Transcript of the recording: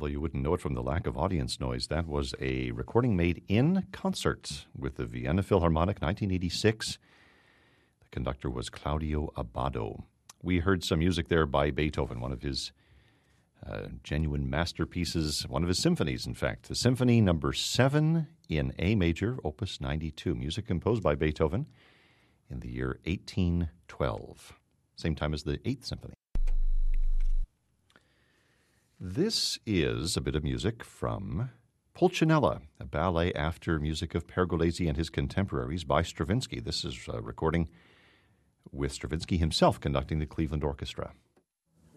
although you wouldn't know it from the lack of audience noise. That was a recording made in concert with the Vienna Philharmonic, 1986. The conductor was Claudio Abbado. We heard some music there by Beethoven, one of his genuine masterpieces, one of his symphonies, in fact. The Symphony Number 7 in A major, Opus 92, music composed by Beethoven in the year 1812, same time as the 8th Symphony. This is a bit of music from Pulcinella, a ballet after music of Pergolesi and his contemporaries by Stravinsky. This is a recording with Stravinsky himself conducting the Cleveland Orchestra.